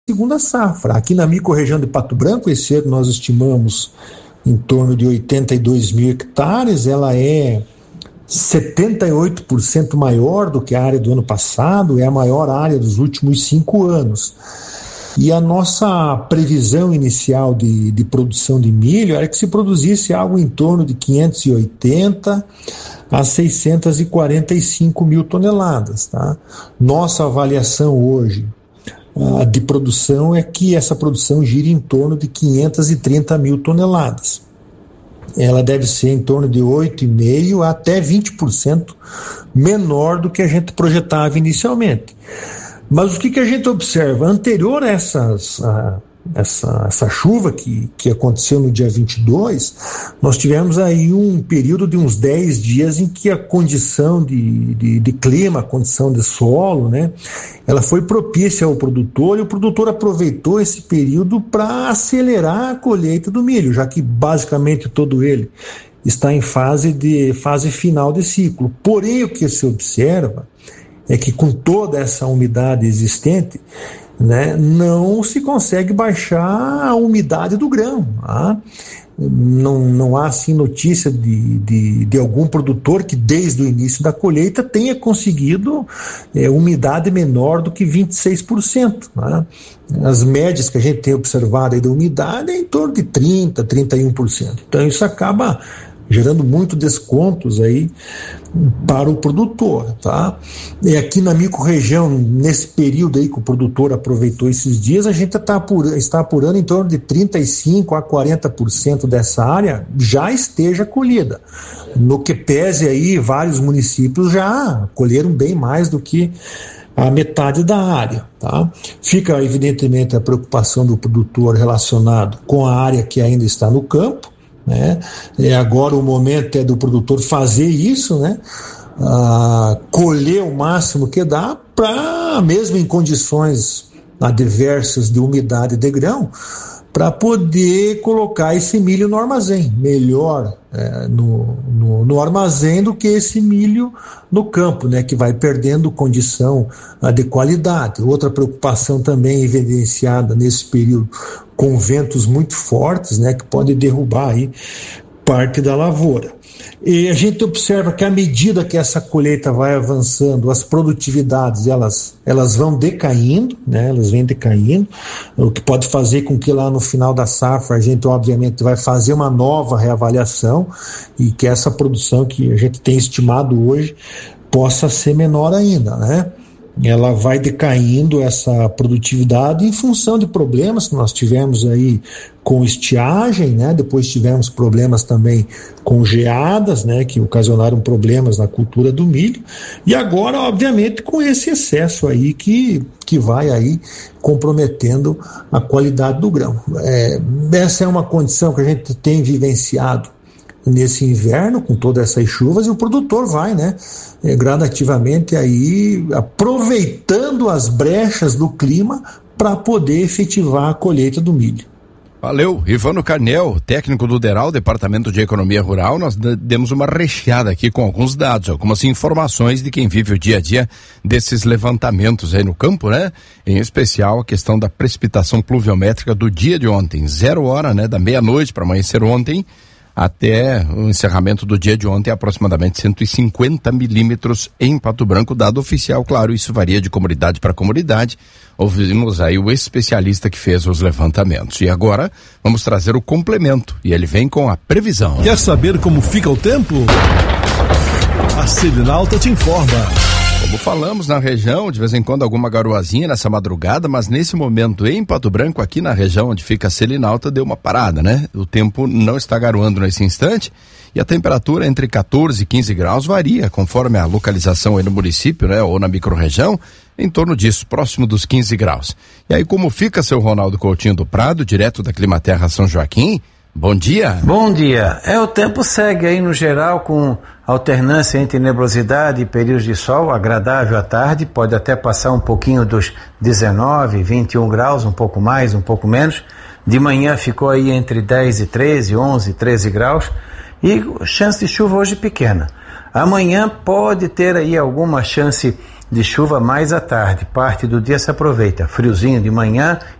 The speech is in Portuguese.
segunda safra. Aqui na microrregião de Pato Branco, esse ano nós estimamos em torno de 82 mil hectares, ela é 78% maior do que a área do ano passado, é a maior área dos últimos 5 anos. E a nossa previsão inicial de produção de milho era que se produzisse algo em torno de 580 a 645 mil toneladas. Tá? Nossa avaliação hoje de produção é que essa produção gira em torno de 530 mil toneladas. Ela deve ser em torno de 8,5% até 20% menor do que a gente projetava inicialmente. Mas o que a gente observa? Anterior a essa chuva que aconteceu no dia 22, nós tivemos aí um período de uns 10 dias em que a condição de clima, a condição de solo, né, ela foi propícia ao produtor, e o produtor aproveitou esse período para acelerar a colheita do milho, já que basicamente todo ele está em fase final de ciclo. Porém, o que se observa é que com toda essa umidade existente, né, não se consegue baixar a umidade do grão. Tá? Não há assim notícia de algum produtor que desde o início da colheita tenha conseguido umidade menor do que 26%. Tá? As médias que a gente tem observado aí da umidade é em torno de 30%, 31%. Então isso acaba gerando muito descontos aí para o produtor, tá? E aqui na microrregião, nesse período aí que o produtor aproveitou esses dias, a gente está apurando em torno de 35% a 40% dessa área já esteja colhida. No que pese aí, vários municípios já colheram bem mais do que a metade da área, tá? Fica evidentemente a preocupação do produtor relacionado com a área que ainda está no campo, né? Agora o momento é do produtor fazer isso, né? Colher o máximo que dá para, mesmo em condições adversas de umidade de grão, para poder colocar esse milho no armazém, melhor no armazém do que esse milho no campo, né, que vai perdendo condição de qualidade. Outra preocupação também evidenciada nesse período, com ventos muito fortes, né, que pode derrubar aí parte da lavoura. E a gente observa que à medida que essa colheita vai avançando, as produtividades elas vão decaindo, né? Elas vêm decaindo, o que pode fazer com que lá no final da safra a gente obviamente vai fazer uma nova reavaliação e que essa produção que a gente tem estimado hoje possa ser menor ainda, né? Ela vai decaindo essa produtividade em função de problemas que nós tivemos aí com estiagem, né? Depois tivemos problemas também com geadas, né? Que ocasionaram problemas na cultura do milho, e agora, obviamente, com esse excesso aí que vai aí comprometendo a qualidade do grão. Essa é uma condição que a gente tem vivenciado nesse inverno, com todas essas chuvas, e o produtor vai, né, gradativamente aí aproveitando as brechas do clima para poder efetivar a colheita do milho. Valeu, Ivano Carnel, técnico do DERAL, Departamento de Economia Rural. Nós demos uma recheada aqui com alguns dados, algumas informações de quem vive o dia a dia desses levantamentos aí no campo, né? Em especial a questão da precipitação pluviométrica do dia de ontem, 0 hora, né, da meia-noite para amanhecer ontem, até o encerramento do dia de ontem, aproximadamente 150 milímetros em Pato Branco, dado oficial. Claro, isso varia de comunidade para comunidade. Ouvimos aí o especialista que fez os levantamentos. E agora vamos trazer o complemento, e ele vem com a previsão. Quer saber como fica o tempo? A Selinalta te informa. Como falamos na região, de vez em quando alguma garoazinha nessa madrugada, mas nesse momento em Pato Branco, aqui na região onde fica a Selinalta, deu uma parada, né? O tempo não está garoando nesse instante e a temperatura entre 14 e 15 graus varia conforme a localização aí no município, né? Ou na microrregião, em torno disso, próximo dos 15 graus. E aí como fica, seu Ronaldo Coutinho do Prado, direto da Climaterra São Joaquim? Bom dia. Bom dia. O tempo segue aí no geral com alternância entre nebulosidade e períodos de sol, agradável à tarde, pode até passar um pouquinho dos 19, 21 graus, um pouco mais, um pouco menos. De manhã ficou aí entre 10 e 13, 11, 13 graus e chance de chuva hoje pequena. Amanhã pode ter aí alguma chance de chuva mais à tarde, parte do dia se aproveita, friozinho de manhã